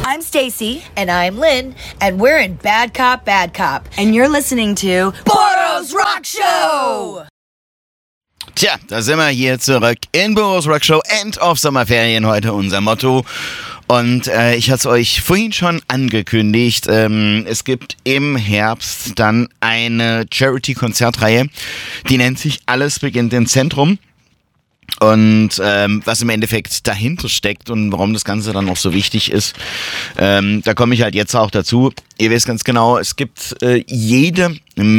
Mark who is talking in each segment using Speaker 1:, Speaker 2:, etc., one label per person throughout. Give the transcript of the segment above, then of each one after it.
Speaker 1: I'm Stacy.
Speaker 2: And I'm Lynn. And we're in Bad Cop, Bad Cop.
Speaker 1: And you're listening to
Speaker 2: Boros Rock Show!
Speaker 3: Tja, da sind wir hier zurück in Boros Rock Show, End of Sommerferien, heute unser Motto. Und ich hatte es euch vorhin schon angekündigt, es gibt im Herbst dann eine Charity-Konzertreihe, die nennt sich Alles beginnt im Zentrum. Und was im Endeffekt dahinter steckt und warum das Ganze dann auch so wichtig ist, da komme ich halt jetzt auch dazu. Ihr wisst ganz genau, es gibt jede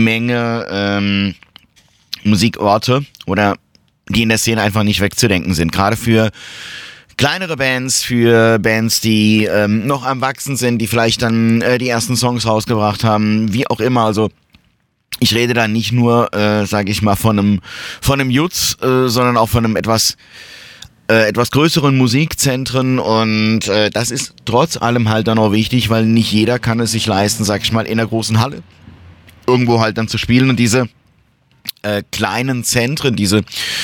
Speaker 3: Menge Musikorte oder die in der Szene einfach nicht wegzudenken sind. Gerade für kleinere Bands, für Bands, die noch am Wachsen sind, die vielleicht dann die ersten Songs rausgebracht haben, wie auch immer. Also ich rede da nicht nur, sage ich mal, von einem Jutz, sondern auch von einem etwas größeren Musikzentren, und das ist trotz allem halt dann auch wichtig, weil nicht jeder kann es sich leisten, sag ich mal, in einer großen Halle irgendwo halt dann zu spielen, und diese kleinen Zentren, diese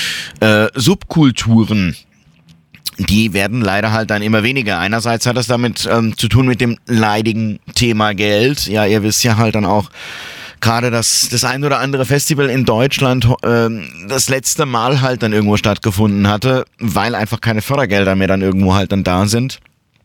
Speaker 3: Subkulturen, die werden leider halt dann immer weniger. Einerseits hat das damit zu tun mit dem leidigen Thema Geld. Ja, ihr wisst ja halt dann auch, gerade das ein oder andere Festival in Deutschland das letzte Mal halt dann irgendwo stattgefunden hatte, weil einfach keine Fördergelder mehr dann irgendwo halt dann da sind.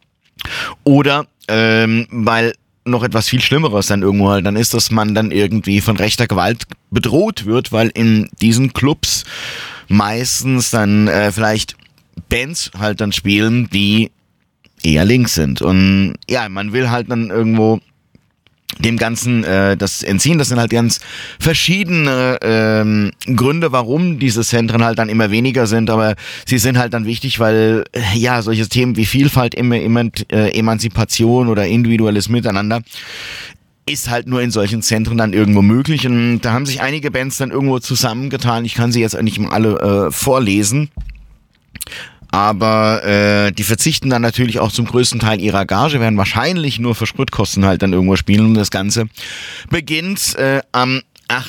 Speaker 3: Oder weil noch etwas viel Schlimmeres dann irgendwo halt dann ist, dass man dann irgendwie von rechter Gewalt bedroht wird, weil in diesen Clubs meistens dann vielleicht Bands halt dann spielen, die eher links sind. Und ja, man will halt dann irgendwo dem Ganzen das entziehen. Das sind halt ganz verschiedene Gründe, warum diese Zentren halt dann immer weniger sind, aber sie sind halt dann wichtig, weil ja, solche Themen wie Vielfalt, Emanzipation oder individuelles Miteinander ist halt nur in solchen Zentren dann irgendwo möglich, und da haben sich einige Bands dann irgendwo zusammengetan. Ich kann sie jetzt nicht mal alle vorlesen, aber die verzichten dann natürlich auch zum größten Teil ihrer Gage, werden wahrscheinlich nur für Spritkosten halt dann irgendwo spielen, und das Ganze beginnt am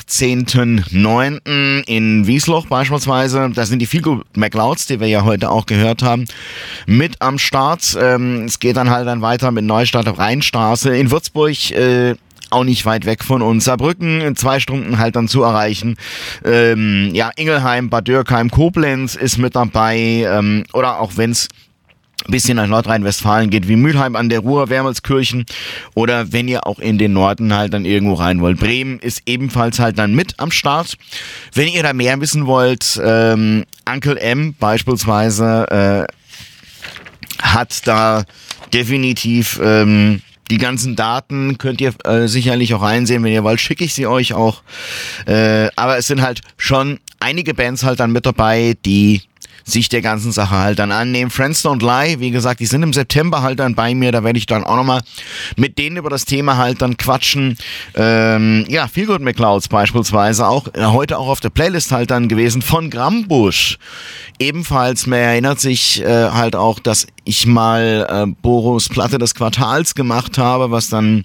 Speaker 3: 18.09. in Wiesloch beispielsweise. Da sind die Feel Good McLeods, die wir ja heute auch gehört haben, mit am Start. Es geht dann halt dann weiter mit Neustadt auf Rheinstraße in Würzburg, auch nicht weit weg von uns. Saarbrücken in 2 Stunden halt dann zu erreichen. Ja, Ingelheim, Bad Dürkheim, Koblenz ist mit dabei. Oder auch wenn es ein bisschen nach Nordrhein-Westfalen geht, wie Mülheim an der Ruhr, Wermelskirchen. Oder wenn ihr auch in den Norden halt dann irgendwo rein wollt. Bremen ist ebenfalls halt dann mit am Start. Wenn ihr da mehr wissen wollt, Uncle M beispielsweise hat da definitiv die ganzen Daten, könnt ihr sicherlich auch einsehen. Wenn ihr wollt, schicke ich sie euch auch. Aber es sind halt schon einige Bands halt dann mit dabei, die sich der ganzen Sache halt dann annehmen. Friends Don't Lie, wie gesagt, die sind im September halt dann bei mir. Da werde ich dann auch nochmal mit denen über das Thema halt dann quatschen. Ja, Feel Good McLeods beispielsweise auch heute auch auf der Playlist halt dann gewesen von Grambusch. Ebenfalls, mir erinnert sich halt auch, dass ich mal Boros Platte des Quartals gemacht habe, was dann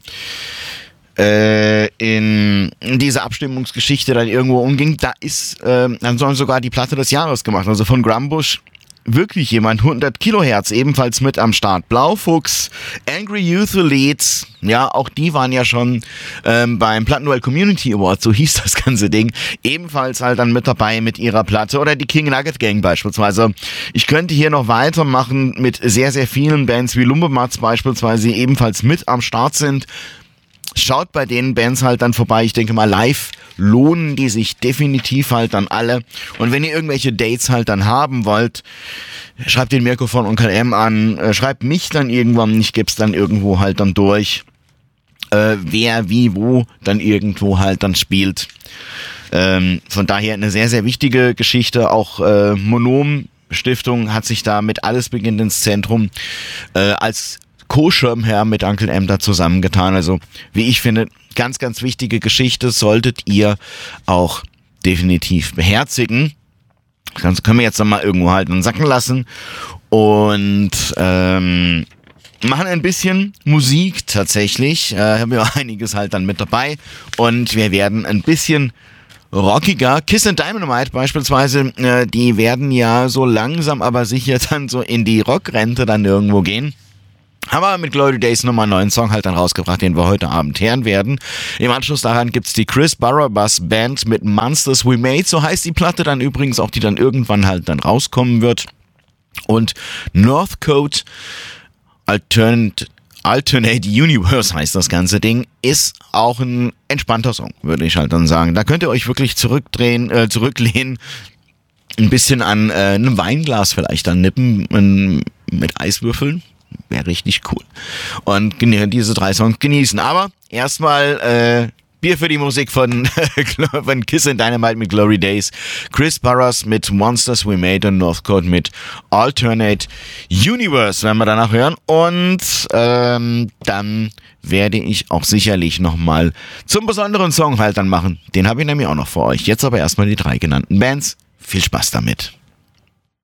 Speaker 3: in diese Abstimmungsgeschichte dann irgendwo umging. Da ist dann sogar die Platte des Jahres gemacht, also von Grambusch. Wirklich jemand, 100 Kilohertz, ebenfalls mit am Start. Blaufuchs, Angry Youth Leads, ja, auch die waren ja schon beim Plattenduell Community Award, so hieß das ganze Ding, ebenfalls halt dann mit dabei mit ihrer Platte. Oder die King Nugget Gang beispielsweise. Ich könnte hier noch weitermachen mit sehr, sehr vielen Bands wie Lumbematz beispielsweise, die ebenfalls mit am Start sind. Schaut bei den Bands halt dann vorbei. Ich denke mal, live lohnen die sich definitiv halt dann alle. Und wenn ihr irgendwelche Dates halt dann haben wollt, schreibt den Mirko von Onkel M an, schreibt mich dann irgendwann, ich geb's dann irgendwo halt dann durch, wer, wie, wo dann irgendwo halt dann spielt. Von daher eine sehr, sehr wichtige Geschichte. Auch Monom Stiftung hat sich da mit Alles beginnt ins Zentrum als Co-Schirmherr mit Uncle M da zusammengetan. Also, wie ich finde, ganz, ganz wichtige Geschichte, solltet ihr auch definitiv beherzigen. Das Ganze können wir jetzt noch mal irgendwo halt sacken lassen und machen ein bisschen Musik tatsächlich. Haben wir auch einiges halt dann mit dabei, und wir werden ein bisschen rockiger. Kiss and Dynamite beispielsweise, die werden ja so langsam aber sicher dann so in die Rockrente dann irgendwo gehen. Haben wir mit Glory Days nochmal einen neuen Song halt dann rausgebracht, den wir heute Abend hören werden. Im Anschluss daran gibt's die Chris Barabas Band mit Monsters We Made, so heißt die Platte dann übrigens auch, die dann irgendwann halt dann rauskommen wird. Und Northcote Alternate Universe heißt das ganze Ding, ist auch ein entspannter Song, würde ich halt dann sagen. Da könnt ihr euch wirklich zurücklehnen, ein bisschen an einem Weinglas vielleicht dann nippen mit Eiswürfeln. Wäre richtig cool. Und diese 3 Songs genießen. Aber erstmal Bier für die Musik von Kiss and Dynamite mit Glory Days, Chris Barras mit Monsters We Made und Northcote mit Alternate Universe, werden wir danach hören. Und dann werde ich auch sicherlich nochmal zum besonderen Song halt dann machen. Den habe ich nämlich auch noch für euch. Jetzt aber erstmal die 3 genannten Bands. Viel Spaß damit.